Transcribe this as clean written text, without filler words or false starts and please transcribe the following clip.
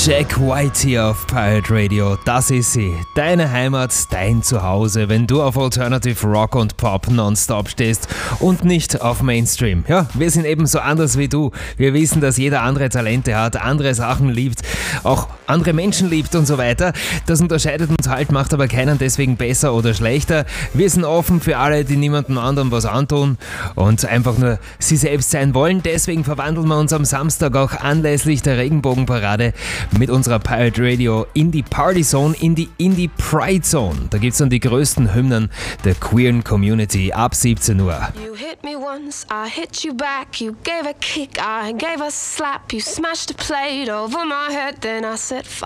Jack White hier auf Pirate Radio, das ist sie, deine Heimat, dein Zuhause, wenn du auf Alternative Rock und Pop nonstop stehst und nicht auf Mainstream. Ja, wir sind eben so anders wie du. Wir wissen, dass jeder andere Talente hat, andere Sachen liebt, auch andere Menschen liebt und so weiter. Das unterscheidet uns halt, macht aber keinen deswegen besser oder schlechter. Wir sind offen für alle, die niemandem anderen was antun und einfach nur sie selbst sein wollen. Deswegen verwandeln wir uns am Samstag auch anlässlich der Regenbogenparade mit unserer Pirate Radio in die Party Zone, in die Indie Pride Zone. Da gibt's dann die größten Hymnen der queeren Community ab 17 Uhr. You hit me once, I hit you back. You gave a kick, I gave a slap. You smashed a plate over my head, then I said fuck.